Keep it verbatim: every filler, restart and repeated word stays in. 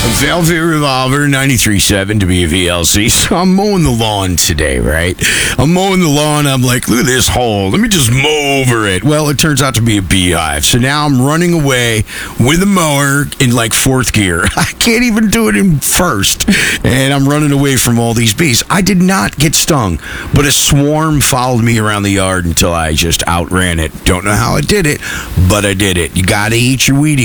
Velvet Revolver, ninety-three point seven W V L C. So I'm mowing the lawn today, right? I'm mowing the lawn. I'm like, look at this hole. Let me just mow over it. Well, it turns out to be a beehive. So now I'm running away with a mower in like fourth gear. I can't even do it in first. And I'm running away from all these bees. I did not get stung, but a swarm followed me around the yard until I just outran it. Don't know how I did it, but I did it. You got to eat your Wheaties.